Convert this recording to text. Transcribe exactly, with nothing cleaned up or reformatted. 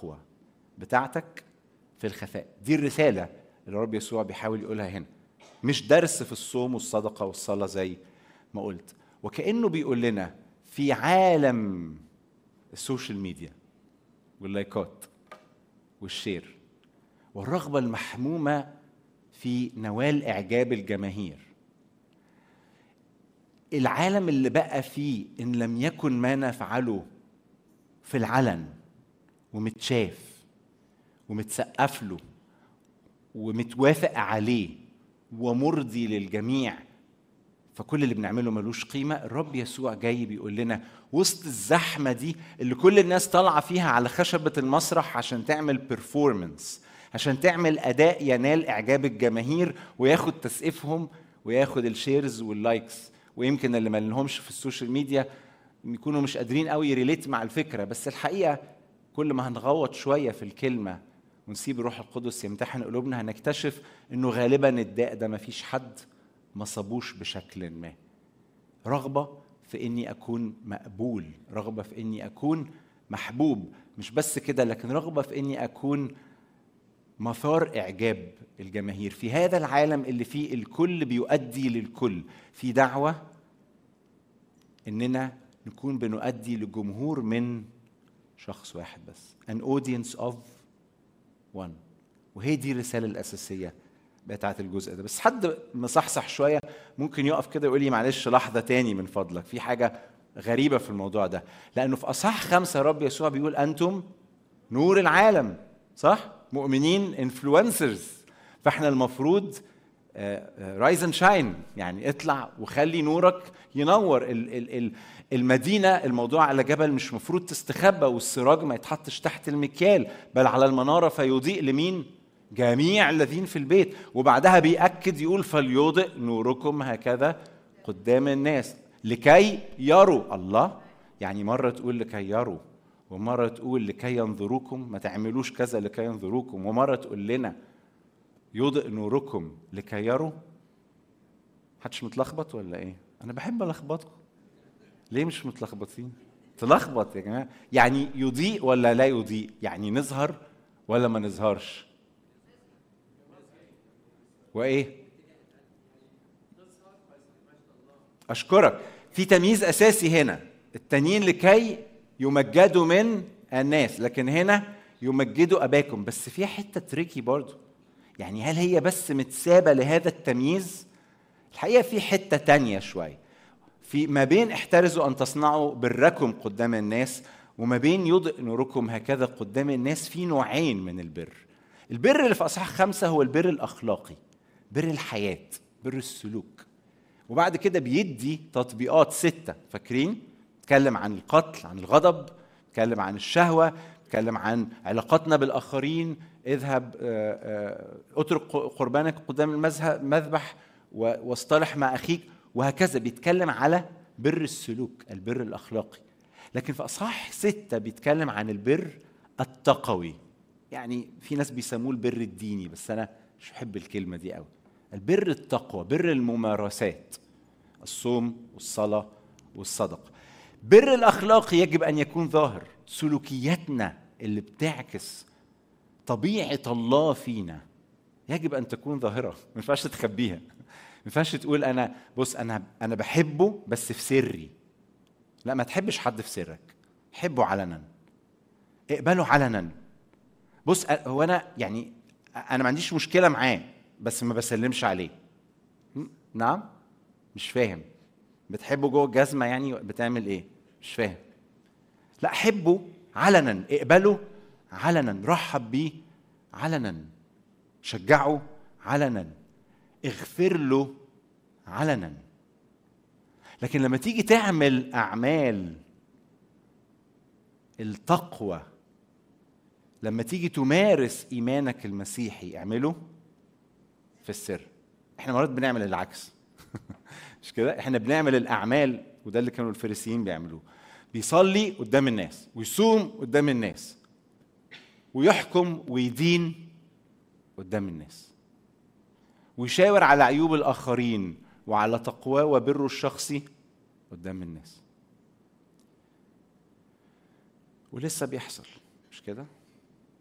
التقوى بتاعتك في الخفاء. دي الرسالة اللي الرب يسوع بيحاول يقولها هنا، مش درس في الصوم والصدقة والصلاة زي ما قلت. وكأنه بيقول لنا في عالم السوشيال ميديا واللايكات والشير والرغبة المحمومة في نوال إعجاب الجماهير، العالم اللي بقى فيه إن لم يكن ما نفعله في العلن ومتشاف ومتسقف له ومتوافق عليه ومرضي للجميع، فكل اللي بنعمله ملوش قيمة. الرب يسوع جاي بيقول لنا وسط الزحمة دي اللي كل الناس طالعة فيها على خشبة المسرح عشان تعمل بيرفورمنس، عشان تعمل أداء ينال إعجاب الجماهير وياخد تسقيفهم وياخد الشيرز واللايكس، ويمكن اللي مالهمش في السوشيال ميديا يكونوا مش قادرين قوي يريليت مع الفكرة، بس الحقيقة كل ما هنغوط شوية في الكلمة ونسيب الروح القدس يمتحن قلوبنا هنكتشف إنه غالبا الداء ده مفيش حد ما صابوش بشكل ما. رغبة في إني أكون مقبول، رغبة في إني أكون محبوب، مش بس كده لكن رغبة في إني أكون مثار إعجاب الجماهير في هذا العالم اللي فيه الكل بيؤدي للكل. في دعوة إننا نكون بنؤدي لجمهور من شخص واحد بس، an audience of one. وهي دي الرسالة الأساسية بتاعت الجزء ده. بس حد مصحصح شوية ممكن يقف كده يقول لي معلش لحظة تاني من فضلك، في حاجة غريبة في الموضوع ده، لأنه في أصحاح خمسة رب يسوع بيقول أنتم نور العالم، صح؟ مؤمنين انفلونسرز، فإحنا المفروض رايز اند شاين، يعني اطلع وخلي نورك ينور المدينة. الموضوع على جبل مش مفروض تستخبى، والسراج ما يتحطش تحت المكيال بل على المنارة فيضيء لمين؟ جميع الذين في البيت. وبعدها بيأكد يقول فليضئ نوركم هكذا قدام الناس لكي يروا. الله، يعني مرة تقول لكي يروا ومرة تقول لكي ينظروكم، ما تعملوش كذا لكي ينظروكم، ومرة تقول لنا يضئ نوركم لكي يروا. محدش متلخبط ولا ايه؟ انا بحب الخبطكم. ليه مش متلخبطين؟ تلخبط يا جماعه. يعني يضيء ولا لا يضيء؟ يعني نظهر ولا ما نظهرش؟ وايه؟ اشكرك. في تمييز اساسي هنا، التانيين لكي يمجدوا من الناس، لكن هنا يمجدوا اباكم. بس في حته تريكي برضو، يعني هل هي بس متسابة لهذا التمييز؟ الحقيقة في حتة تانية شوي، في ما بين احترزوا أن تصنعوا بركم قدام الناس وما بين يضئ نوركم هكذا قدام الناس، في نوعين من البر. البر اللي في أصحاح خمسة هو البر الأخلاقي، بر الحياة، بر السلوك. وبعد كده بيدي تطبيقات ستة، فاكرين؟ تكلم عن القتل، عن الغضب، تكلم عن الشهوة، تكلم عن علاقاتنا بالآخرين، اذهب اترك قربانك قدام المذبح واصطلح مع أخيك، وهكذا. بيتكلم على بر السلوك، البر الأخلاقي. لكن في أصحاح ستة بيتكلم عن البر التقوي، يعني في ناس بيسموه البر الديني بس أنا مش بحب الكلمة دي قوي. البر التقوى، بر الممارسات، الصوم والصلاة والصدقة. بر الأخلاقي يجب أن يكون ظاهر، سلوكياتنا اللي بتعكس طبيعة الله فينا يجب أن تكون ظاهرة، ما ينفعش تخبيها. ما ينفعش تقول أنا بص أنا أنا بحبه بس في سري. لا، ما تحبش حد في سرك، حبه علنا، اقبله علنا. بص هو أنا يعني أنا ما عنديش مشكلة معاه بس ما بسلمش عليه. نعم، مش فاهم. بتحبه جوه الجزمة يعني بتعمل إيه؟ مش فاهم. لا، حبه علنا، اقبله علنا، رحب بيه علنا، شجعه علنا، اغفر له علنا. لكن لما تيجي تعمل أعمال التقوى، لما تيجي تمارس إيمانك المسيحي، اعمله في السر. احنا مرات بنعمل العكس مش كده؟ احنا بنعمل الأعمال، وده اللي كانوا الفريسيين بيعملوه، بيصلي قدام الناس ويصوم قدام الناس ويحكم ويدين قدام الناس ويشاور على عيوب الآخرين وعلى تقواه وبره الشخصي قدام الناس. ولسه بيحصل، مش كده؟